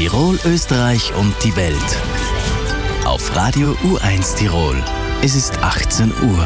Tirol, Österreich und die Welt. Auf Radio U1 Tirol. Es ist 18 Uhr.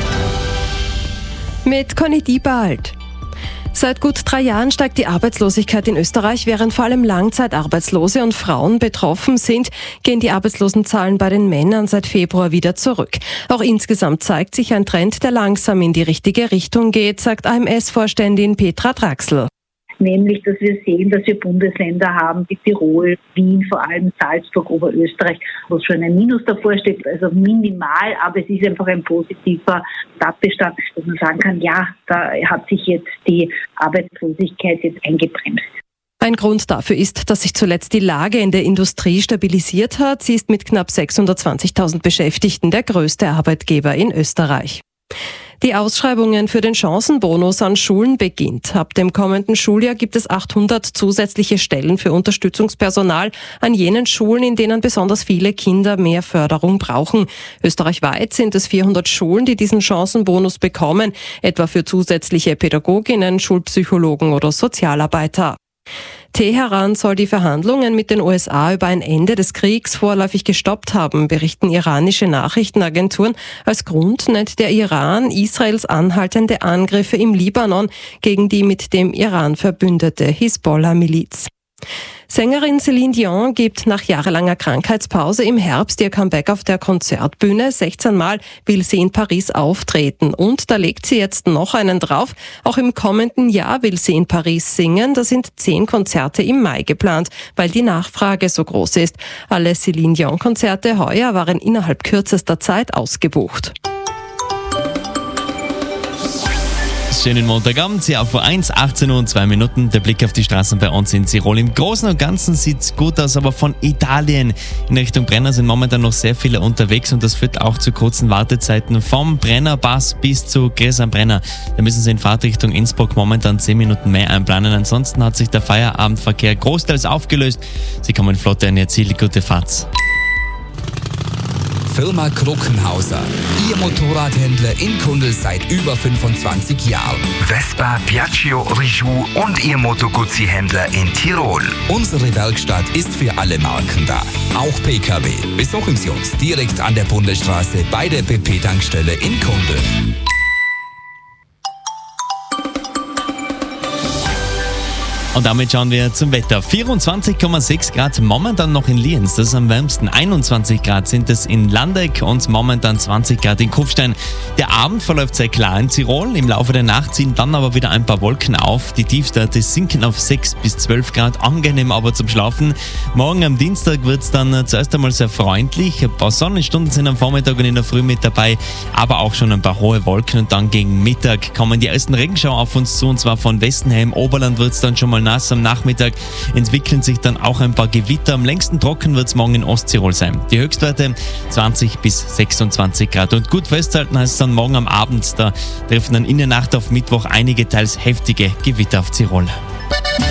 Mit Conny Diebald. Seit gut 3 Jahren steigt die Arbeitslosigkeit in Österreich. Während vor allem Langzeitarbeitslose und Frauen betroffen sind, gehen die Arbeitslosenzahlen bei den Männern seit Februar wieder zurück. Auch insgesamt zeigt sich ein Trend, der langsam in die richtige Richtung geht, sagt AMS-Vorständin Petra Draxl. Nämlich, dass wir sehen, dass wir Bundesländer haben, wie Tirol, Wien, vor allem Salzburg, Oberösterreich, wo schon ein Minus davor steht, also minimal, aber es ist einfach ein positiver Tatbestand, dass man sagen kann, ja, da hat sich jetzt die Arbeitslosigkeit jetzt eingebremst. Ein Grund dafür ist, dass sich zuletzt die Lage in der Industrie stabilisiert hat. Sie ist mit knapp 620.000 Beschäftigten der größte Arbeitgeber in Österreich. Die Ausschreibungen für den Chancenbonus an Schulen beginnt. Ab dem kommenden Schuljahr gibt es 800 zusätzliche Stellen für Unterstützungspersonal an jenen Schulen, in denen besonders viele Kinder mehr Förderung brauchen. Österreichweit sind es 400 Schulen, die diesen Chancenbonus bekommen, etwa für zusätzliche Pädagoginnen, Schulpsychologen oder Sozialarbeiter. Teheran soll die Verhandlungen mit den USA über ein Ende des Kriegs vorläufig gestoppt haben, berichten iranische Nachrichtenagenturen. Als Grund nennt der Iran Israels anhaltende Angriffe im Libanon gegen die mit dem Iran verbündete Hisbollah-Miliz. Sängerin Celine Dion gibt nach jahrelanger Krankheitspause im Herbst ihr Comeback auf der Konzertbühne. 16 Mal will sie in Paris auftreten. Und da legt sie jetzt noch einen drauf. Auch im kommenden Jahr will sie in Paris singen. Da sind 10 Konzerte im Mai geplant, weil die Nachfrage so groß ist. Alle Celine Dion-Konzerte heuer waren innerhalb kürzester Zeit ausgebucht. Schönen Montagabend, hier auf U1, 18 Uhr und 2 Minuten. Der Blick auf die Straßen bei uns in Tirol. Im Großen und Ganzen sieht's gut aus, aber von Italien in Richtung Brenner sind momentan noch sehr viele unterwegs und das führt auch zu kurzen Wartezeiten vom Brennerpass bis zu Gries am Brenner. Da müssen Sie in Fahrtrichtung Innsbruck momentan 10 Minuten mehr einplanen. Ansonsten hat sich der Feierabendverkehr großteils aufgelöst. Sie kommen flott an Ihr Ziel. Gute Fahrt. Firma Kruckenhauser. Ihr Motorradhändler in Kundl seit über 25 Jahren. Vespa, Piaggio, Rijou und Ihr Moto Guzzi-Händler in Tirol. Unsere Werkstatt ist für alle Marken da. Auch PKW. Besuchen Sie uns direkt an der Bundesstraße bei der BP-Tankstelle in Kundl. Und damit schauen wir zum Wetter. 24,6 Grad momentan noch in Lienz, das ist am wärmsten. 21 Grad sind es in Landeck und momentan 20 Grad in Kufstein. Der Abend verläuft sehr klar in Tirol. Im Laufe der Nacht ziehen dann aber wieder ein paar Wolken auf. Die Tiefstwerte sinken auf 6 bis 12 Grad, angenehm aber zum Schlafen. Morgen am Dienstag wird es dann zuerst einmal sehr freundlich. Ein paar Sonnenstunden sind am Vormittag und in der Früh mit dabei, aber auch schon ein paar hohe Wolken. Und dann gegen Mittag kommen die ersten Regenschauer auf uns zu, und zwar von Westen her. Im Oberland wird es dann schon mal nass. Am Nachmittag entwickeln sich dann auch ein paar Gewitter. Am längsten trocken wird es morgen in Osttirol sein. Die Höchstwerte 20 bis 26 Grad. Und gut festhalten heißt es dann morgen am Abend. Da treffen dann in der Nacht auf Mittwoch einige teils heftige Gewitter auf Tirol.